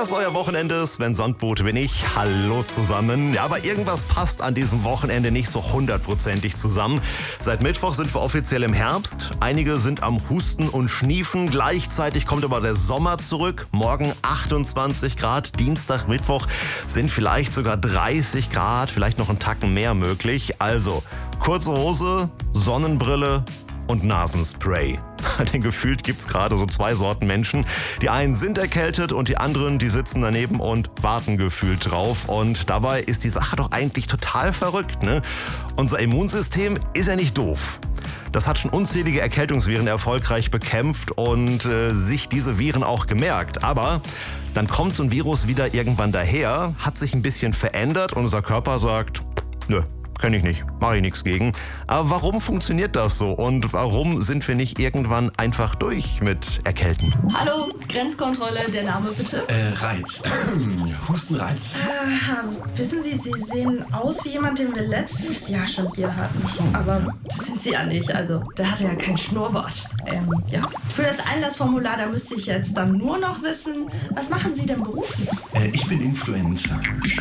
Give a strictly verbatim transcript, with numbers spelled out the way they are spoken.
Das ist euer Wochenende, Sven Sandbote bin ich. Hallo zusammen. Ja, aber irgendwas passt an diesem Wochenende nicht so hundertprozentig zusammen. Seit Mittwoch sind wir offiziell im Herbst. Einige sind am Husten und Schniefen. Gleichzeitig kommt aber der Sommer zurück. Morgen achtundzwanzig Grad. Dienstag, Mittwoch sind vielleicht sogar dreißig Grad. Vielleicht noch einen Tacken mehr möglich. Also kurze Hose, Sonnenbrille und Nasenspray. Denn gefühlt gibt's gerade so zwei Sorten Menschen. Die einen sind erkältet und die anderen, die sitzen daneben und warten gefühlt drauf. Und dabei ist die Sache doch eigentlich total verrückt, ne? Unser Immunsystem ist ja nicht doof. Das hat schon unzählige Erkältungsviren erfolgreich bekämpft und äh, sich diese Viren auch gemerkt. Aber dann kommt so ein Virus wieder irgendwann daher, hat sich ein bisschen verändert und unser Körper sagt, nö. Kenn ich nicht, mache ich nichts gegen. Aber warum funktioniert das so und warum sind wir nicht irgendwann einfach durch mit Erkälten? Hallo, Grenzkontrolle, der Name bitte? Äh, Reiz. Hustenreiz. Äh, wissen Sie, Sie sehen aus wie jemand, den wir letztes Jahr schon hier hatten. Aber das sind Sie ja nicht, also der hatte ja kein Schnurrbart. Ähm, ja. Für das Einlassformular, da müsste ich jetzt dann nur noch wissen, was machen Sie denn beruflich? Äh, ich bin Influencer.